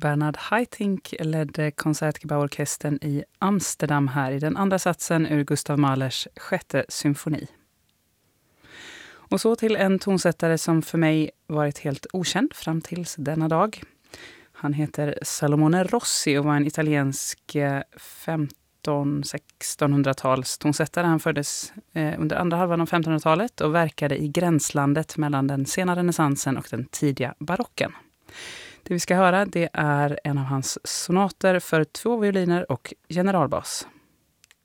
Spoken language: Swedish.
Bernard Haitink ledde Concertgebouworkestern i Amsterdam här i den andra satsen ur Gustav Mahlers sjätte symfoni. Och så till en tonsättare som för mig varit helt okänd fram tills denna dag. Han heter Salomone Rossi och var en italiensk 1500-1600-tals tonsättare. Han föddes under andra halvan av 1500-talet och verkade i gränslandet mellan den sena renässansen och den tidiga barocken. Det vi ska höra det är en av hans sonater för 2 violiner och generalbas.